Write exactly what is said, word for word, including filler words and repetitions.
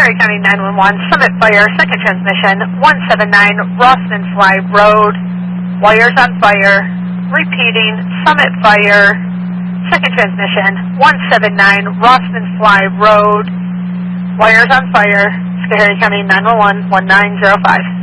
Schoharie County nine one one, Summit Fire, second transmission, one seven nine Rossman Fly Road, wires on fire, repeating, Summit Fire, second transmission, one seven nine Rossman Fly Road, wires on fire, Schoharie County nine one one, one nine zero five.